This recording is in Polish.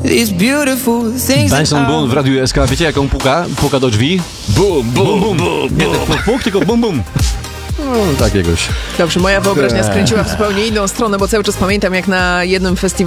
Benson Boone w Radiu SK. Wiecie jak on puka? Puka do drzwi. Bum, bum, bum. Nie ten puk, tylko bum, bum. No, takiegoś. Dobrze, moja wyobraźnia skręciła w zupełnie inną stronę, bo cały czas pamiętam, jak na jednym festiwalu